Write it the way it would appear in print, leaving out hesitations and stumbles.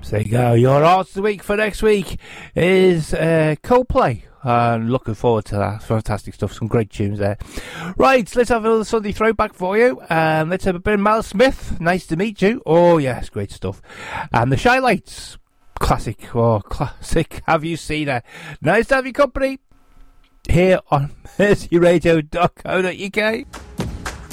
There you go. Your arts of the week for next week is Coldplay. Looking forward to that. Fantastic stuff. Some great tunes there. Right, let's have another Sunday throwback for you. Let's have a bit of Mel Smith. Nice to meet you. Oh, yes, great stuff. And the Shy Lights. Classic. Oh, classic. Have you seen her? Nice to have your company here on mercyradio.co.uk.